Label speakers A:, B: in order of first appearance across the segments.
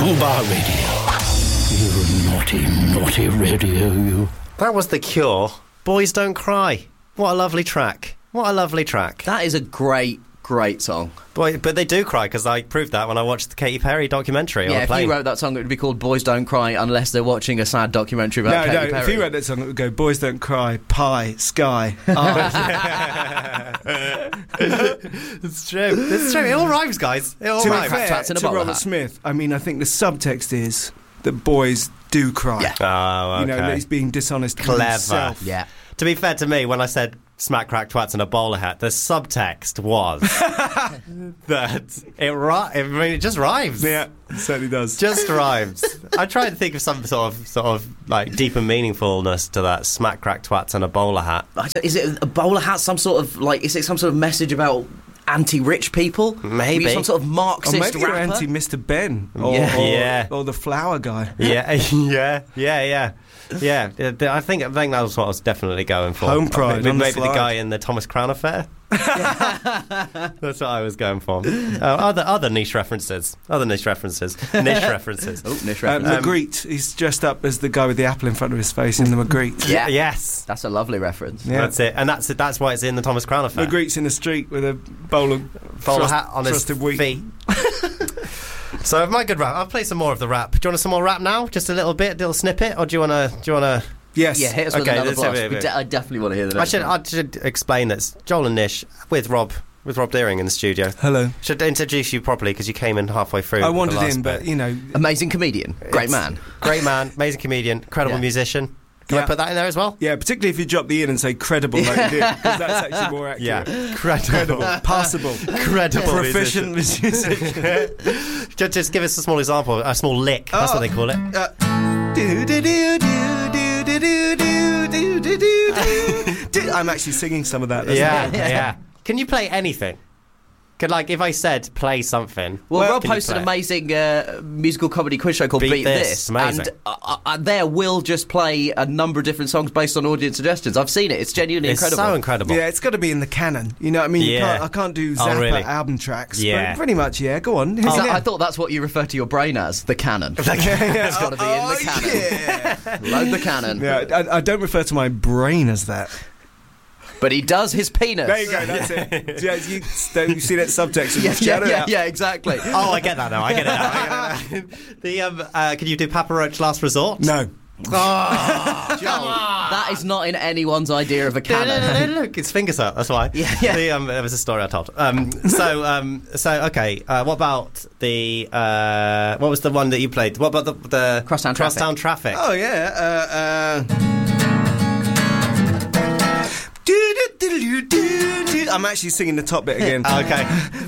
A: Fubar Radio. You naughty, naughty radio, you.
B: That was The Cure. Boys Don't Cry. What a lovely track. What a lovely track.
C: That is a great song.
B: Boy, but they do cry, because I proved that when I watched the Katy Perry documentary on
C: Yeah,
B: the
C: if
B: plane.
C: you wrote that song, it would be called Boys Don't Cry, unless they're watching a sad documentary about Katy Perry.
D: If you wrote that song, it would go Boys Don't Cry, Pie, Sky.
B: It's true. It's true. It all rhymes, guys. It all
D: To be
B: rhymes.
D: fair
C: Twats in a
D: to
C: bowler
D: Robert
C: hat.
D: Smith, I mean, I think the subtext is that boys do cry.
C: Yeah.
B: Oh, okay.
D: You know, that he's being dishonest with
B: Clever.
D: himself.
C: Yeah.
B: To be fair to me, when I said smack, crack, twats in a bowler hat, the subtext was that it just rhymes.
D: Yeah, it certainly does.
B: Just rhymes. I try to think of some sort of like deeper meaningfulness to that smack, crack, twats and a bowler hat.
C: Is it a bowler hat? Some sort of is it some sort of message about anti-rich people?
B: Maybe.
C: Were you some sort of
D: Or
C: Marxist
D: maybe you're
C: rapper?
D: anti-Mr. Ben.
B: Yeah.
D: Or the flower guy.
B: Yeah. I think that was what I was definitely going for.
D: Home pride on the
B: Maybe the
D: slide.
B: guy in the Thomas Crown Affair. That's what I was going for. Other niche references. Niche references.
C: Oh, niche reference.
D: Magritte. He's dressed up as the guy with the apple in front of his face in the Magritte.
C: Yeah.
B: Yes.
C: That's a lovely reference.
D: Yeah.
B: That's it. And that's why it's in the Thomas Crown Affair.
D: Magritte's in the street with a bowler
B: hat on his
D: thrusted wheat.
B: feet. So my good rap. I'll play some more of the rap. Do you want some more rap now? Just a little bit, a little snippet, or do you want to?
D: Yes.
C: Yeah, hit us with
B: Okay,
C: another
B: let's have
C: blast.
B: it.
C: I definitely want to hear the
B: I
C: next
B: should explain that it's Joel and Nish with Rob Deering in the studio.
D: Hello.
B: Should introduce you properly because you came in halfway through.
D: I
B: the
D: wandered
B: last
D: in,
B: bit.
D: but, you know...
C: Amazing comedian. Great man.
B: Great man, amazing comedian, incredible
C: Yeah.
B: musician. Can I put that in there as well?
D: Yeah, particularly if you drop the in and say credible like you did, because that's actually more accurate.
B: Yeah. Credible.
D: Passable.
B: Credible.
D: Proficient musician.
B: Just give us a small example, a small lick. That's what they call it.
D: I'm actually singing some of that.
B: Yeah. Can you play anything? If I said play something.
C: Well, Rob
B: can you
C: hosted
B: play?
C: an amazing musical comedy quiz show called Beat This.
B: Amazing.
C: And there will just play a number of different songs based on audience suggestions. I've seen it. It's genuinely
B: It's
C: incredible.
B: so incredible.
D: Yeah, it's got to be in the canon. You know what I mean?
B: Yeah.
D: I can't do Zappa
B: really?
D: album tracks.
B: Yeah.
D: But pretty much, yeah. Go on.
C: I thought that's what you refer to your brain as, the canon. It's got to be in the canon.
D: Yeah.
C: Load the canon.
D: Yeah, I don't refer to my brain as that.
C: But he does his penis.
D: There you go, that's it. Yeah, you see that subtext?
C: Yeah, exactly.
B: Oh, I get that now. I get it now. Can you do Papa Roach Last Resort?
D: No.
C: Oh, Joel, that is not in anyone's idea of a canon.
B: Look, it's fingers up. That's why.
C: Yeah.
B: There was a story I told. So okay. What about the? What was the one that you played? What about the
C: Crosstown Traffic?
D: Oh, yeah. I'm actually singing the top bit again.
B: Okay.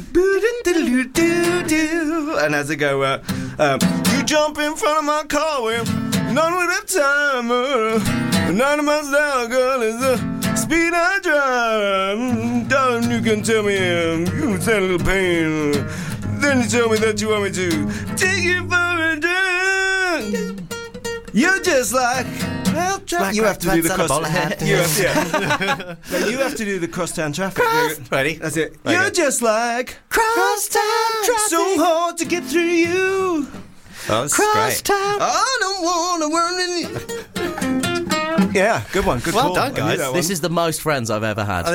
D: And as I go, you jump in front of my car with none with that time. 90 miles an hour, girl, is the speed I drive. Darling, you can tell me you stand a little pain. Then you tell me that you want me to take you for a drive. You're just like... you have to do the you have to do the crosstown traffic.
B: Ready?
D: That's it.
B: Very
D: You're
B: good.
D: just like crosstown traffic. So hard to get through you.
B: Oh, this is great.
D: I don't want to worry. Yeah, good one. Good
B: Well
D: call.
B: done,
D: I knew
B: guys.
D: that
C: This
D: one.
C: is the most friends I've ever had.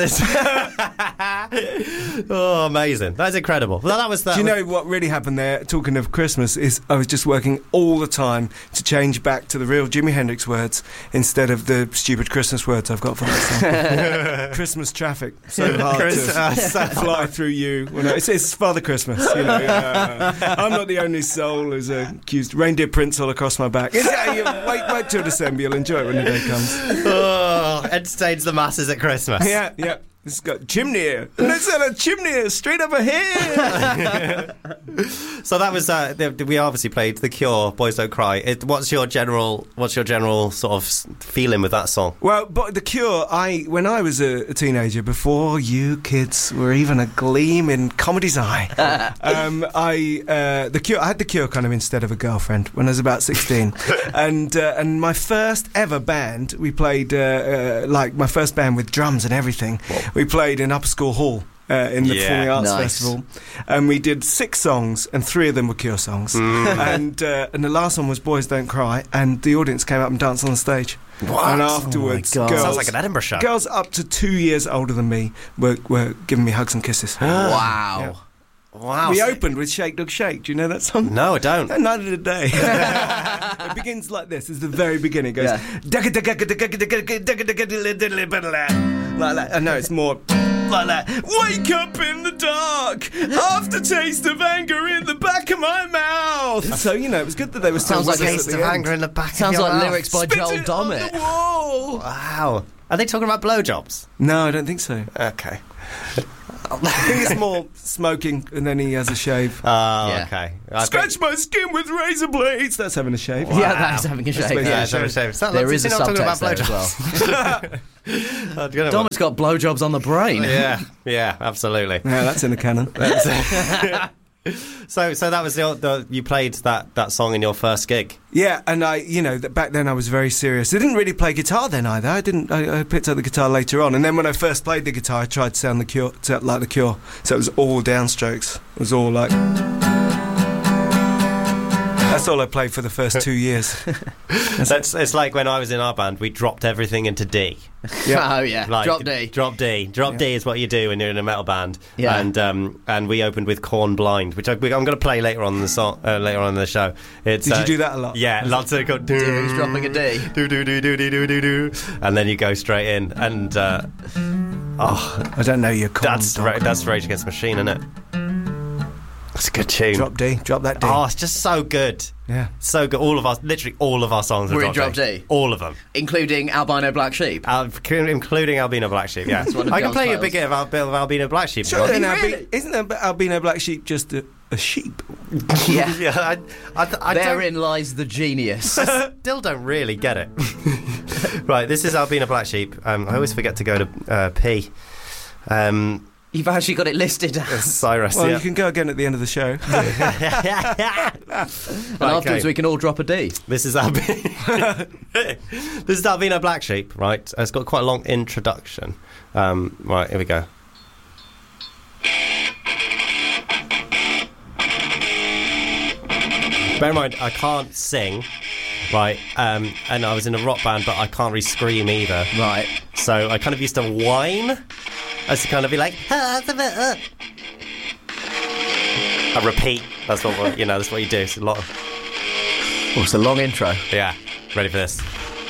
B: Oh, amazing! That's incredible. Well, that was that.
D: Do you know what really happened there? Talking of Christmas, is I was just working all the time to change back to the real Jimi Hendrix words instead of the stupid Christmas words I've got for that song. Christmas traffic, so hard to fly through you. Well, no, it's Father Christmas. You know, I'm not the only soul who's accused. Reindeer prints all across my back. Wait till December. You'll enjoy it when the day comes.
B: Oh, entertains the masses at Christmas.
D: Yeah. It's got chimney. Let's have a chimney straight up ahead.
B: So that was we obviously played The Cure, Boys Don't Cry. What's your general sort of feeling with that song?
D: Well, but The Cure, when I was a teenager, before you kids were even a gleam in comedy's eye, The Cure. I had The Cure kind of instead of a girlfriend when I was about 16, and my first ever band, we played like my first band with drums and everything. We played in Upper School Hall in the
B: Yeah.
D: Performing Arts
C: Nice.
D: Festival, and we did 6 songs, and 3 of them were Cure songs, and the last one was "Boys Don't Cry," and the audience came up and danced on the stage.
B: What?
D: And afterwards,
C: Oh my God.
D: girls,
B: Sounds like an Edinburgh show.
D: girls up to 2 years older than me were giving me hugs and kisses.
C: Wow.
B: Wow.
D: We opened with "Shake Dog Shake." Do you know that song?
B: No, I don't.
D: And neither did they. It begins like this. It's the very beginning. It goes like that. And no, it's more like that. Wake up in the dark, aftertaste of anger in the back of my mouth. So you know, it was good that they were still
C: Sounds like
D: with us
B: Taste
D: at
B: of
D: the end.
B: anger in the back
C: Sounds
B: of your
C: like
B: mouth.
C: lyrics by
D: Spit
C: Joel
D: it on the
C: Dommett.
D: wall.
B: Wow. Are they talking about blowjobs?
D: No, I don't think so.
B: Okay.
D: I think it's more smoking, and then he has a shave.
B: Oh,
C: Yeah.
B: okay.
D: Scratch my skin with razor blades. That's having a shave.
C: Yeah, that's having a shave.
D: basically
B: Yeah,
D: Yeah,
B: so shame.
C: There is a
B: talking about
C: subtext there as
B: blowjobs.
C: well.
B: Well.
C: Dom's got blowjobs on the brain.
B: Yeah, absolutely.
D: Yeah, that's in the canon.
B: So that was you played that song in your first gig.
D: Yeah, and back then I was very serious. I didn't really play guitar then either. I picked up the guitar later on, and then when I first played the guitar, I tried to sound like the Cure. So it was all downstrokes. It was all like. That's all I played for the first 2 years.
B: It's like when I was in our band, we dropped everything into D.
D: Yeah.
C: Oh, yeah.
B: Like,
C: Drop D.
B: Drop D. Drop D is what you do when you're in a metal band.
C: Yeah.
B: And we opened with Corn Blind, which I'm going to play later on in the song, later on in the show. It's,
D: Did you do that a lot?
B: Yeah, lots of it.
C: He's dropping a D.
B: Do do do do do do do do, and then you go straight in, and
D: I don't know your chords.
B: that's Rage Against the Machine, isn't it? It's a good tune.
D: Drop D. Drop that D.
B: Oh, it's just so good.
D: Yeah.
B: So good. Literally all of our songs
C: We're
B: are
C: in Drop D.
B: All of them.
C: Including Albino Black Sheep.
B: Including Albino Black Sheep, yeah.
C: It's one of
B: I can
C: Joel's
B: play you a
C: titles.
B: bit of Albino Black Sheep. if you
D: Sure,
B: want.
D: then
C: Really?
D: isn't Albino Black Sheep just a sheep?
C: Yeah.
B: Yeah, I
C: Therein lies the genius.
B: still don't really get it. Right, this is Albino Black Sheep. I always forget to go to P.
C: You've actually got it listed as.
B: Cyrus,
D: Well,
B: yeah.
D: you can go again at the end of the show.
C: And afterwards we can all drop a D.
B: This is this is Albino Black Sheep, right? It's got quite a long introduction. Right, here we go. Bear in mind, I can't sing, right? And I was in a rock band, but I can't really scream either.
C: Right.
B: So I kind of used to whine, as to kind of be like, I repeat. That's what that's what you do. It's a lot of.
C: Oh, it's a long intro.
B: Yeah, ready for this?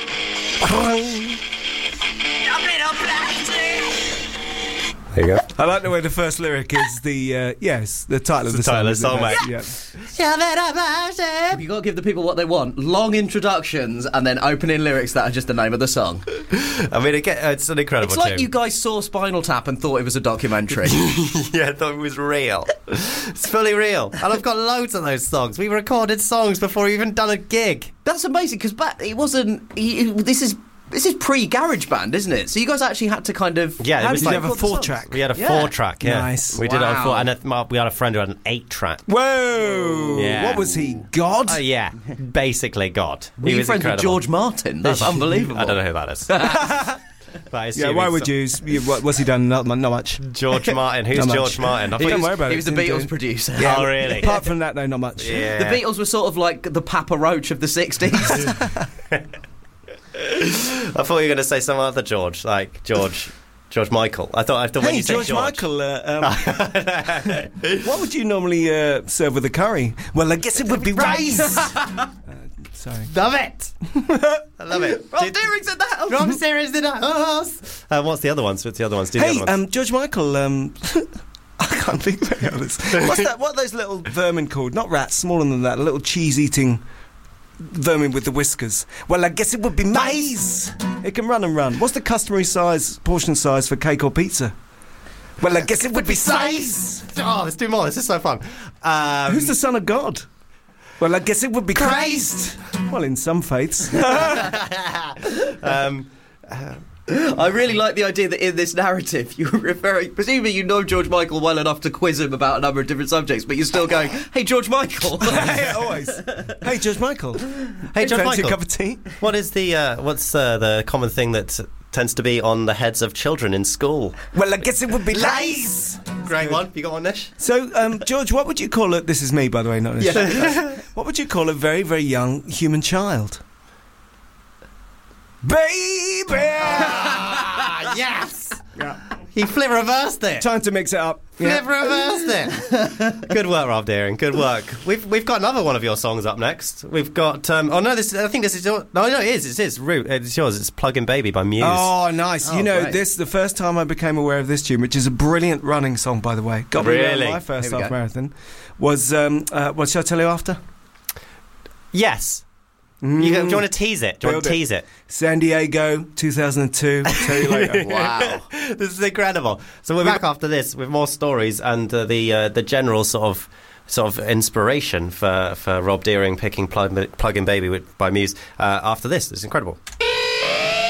B: There you go.
D: I like the way the first lyric is the the title of the
B: title of the
D: song.
B: song,
D: isn't it?
B: mate.
D: Yeah.
C: You've got to give the people what they want. Long introductions and then opening lyrics that are just the name of the song.
B: I mean, it's an incredible
C: It's like
B: tune.
C: you guys saw Spinal Tap and thought it was a documentary.
B: Yeah, I thought it was real. It's fully real. And I've got loads of those songs. We recorded songs before we even done a gig.
C: That's amazing because it wasn't. This is pre-GarageBand, isn't it? So you guys actually had to kind of.
B: Yeah, it
C: how
B: was
C: did
B: like-
C: you
D: Did you have a
C: record the
D: 4-track?
C: songs?
B: We had a
C: Yeah.
B: 4-track, yeah.
D: Nice.
B: We did it on
C: Wow.
B: 4, and we had a friend who had an 8-track.
D: Whoa!
B: Yeah.
D: What was he? God?
B: Oh, yeah. Basically God.
C: Were
B: He
C: you
B: was
C: friends
B: incredible.
C: with George Martin? That's unbelievable.
B: I don't know who that is. But I assume
D: Yeah, why
B: he's
D: would you? What's he done? Not much.
B: George Martin. Who's
D: Not much.
B: George Martin? I
C: He
B: thought
D: Don't
C: was,
D: worry about
C: he
D: it.
C: was the
D: Didn't do
C: Beatles
D: it.
C: producer.
B: Oh, really?
D: Apart from that, though, not much.
B: Yeah.
C: The Beatles were sort of like the Papa Roach of the 60s.
B: I thought you were going to say some other George, like George Michael. I thought when
D: Hey,
B: you said
D: George Michael, what would you normally serve with a curry? Well, I guess it would be rice. Sorry.
B: Love it. I love it.
C: Rob Deering's in the house.
B: Rob Deering's in the house. What's the other ones? What's the other ones? Do the
D: Hey,
B: other ones.
D: George Michael. I can't think of any others. What's that? What are those little vermin called? Not rats, smaller than that. Little cheese-eating vermin with the whiskers. Well, I guess it would be mice. It can run and run. What's the customary portion size for cake or pizza? Well, I guess it would be size.
B: Oh, let's do more. This is so fun.
D: Who's the son of God? Well, I guess it would be Christ. Well, in some faiths.
C: I really like the idea that in this narrative you're referring, presumably you know George Michael well enough to quiz him about a number of different subjects, but you're still going, hey, George Michael.
D: Hey, always. Hey, George Michael.
B: Hey, George
D: fancy
B: Michael.
D: a cup of tea?
B: What is the common thing that tends to be on the heads of children in school?
D: Well, I guess it would be lice.
B: Great
D: good.
B: one. You got one, Nish?
D: So, George, what would you call it? This is me, by the way, not Nish. What would you call a very, very young human child? Baby!
B: Yes!
D: Yeah.
B: He flip reversed it.
D: Time to mix it up.
B: Flip reversed it. Good work, Rob Deering. Good work. We've got another one of your songs up next. We've got. I think this is your. No, it is. It is. Root. It's yours. It's "Plug-in Baby" by Muse.
D: Oh, nice.
C: Oh,
D: you know,
C: great.
D: this the first time I became aware of this tune, which is a brilliant running song, by the way. Got me
B: Really?
D: around my first
C: Here we
D: half
C: go.
D: marathon. Was, what shall I tell you after?
B: Yes. Do you want to tease it? Do you want to
D: Build it.
B: tease it?
D: San Diego, 2002. Tell you later.
C: Wow.
B: This is incredible. So we're back after this with more stories and the general sort of inspiration for Rob Deering picking Plug-in Baby by Muse after this. It's incredible.